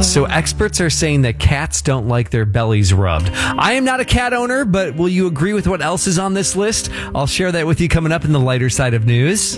So experts are saying that cats don't like their bellies rubbed. I am not a cat owner, but will you agree with what else is on this list? I'll share that with you coming up in the lighter side of news.